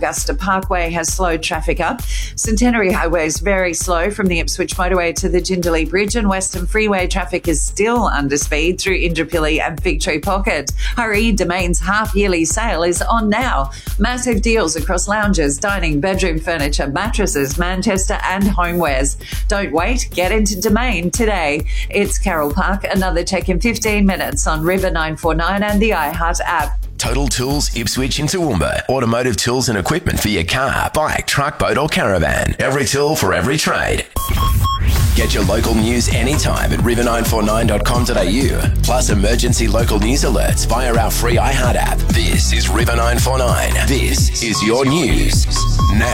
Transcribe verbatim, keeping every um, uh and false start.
Augusta Parkway has slowed traffic up. Centenary Highway is very slow from the Ipswich Motorway to the Jindalee Bridge, and Western Freeway traffic is still under speed through Indooroopilly and Fig Tree Pocket. Hurry, Domain's half-yearly sale is on now. Massive deals across lounges, dining, bedroom furniture, mattresses, Manchester and homewares. Don't wait, get into Domain today. It's Carol Park, another check in fifteen minutes on River nine four nine and the iHeart app. Total Tools Ipswich in Toowoomba. Automotive tools and equipment for your car, bike, truck, boat or caravan. Every tool for every trade. Get your local news anytime at river nine four nine dot com dot a u. Plus emergency local news alerts via our free iHeart app. This is River nine four nine. This is your news now.